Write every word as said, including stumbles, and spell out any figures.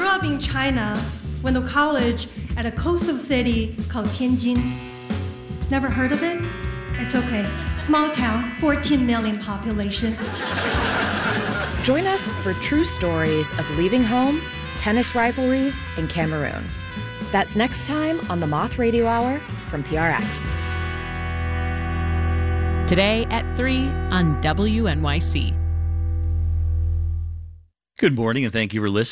grew up in China, went to college at a coastal city called Tianjin. Never heard of it? It's okay. Small town, fourteen million population. Join us for true stories of leaving home, tennis rivalries, and Cameroon. That's next time on the Moth Radio Hour from P R X. Today at three on W N Y C. Good morning, and thank you for listening.